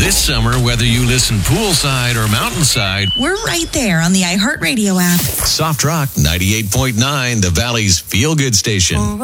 This summer, whether you listen poolside or mountainside, we're right there on the iHeartRadio app. Soft Rock 98.9, the Valley's feel-good station.